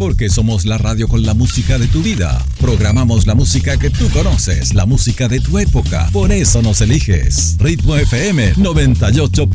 Porque somos la radio con la música de tu vida. Programamos la música que tú conoces, la música de tu época. Por eso nos eliges. Ritmo FM 98.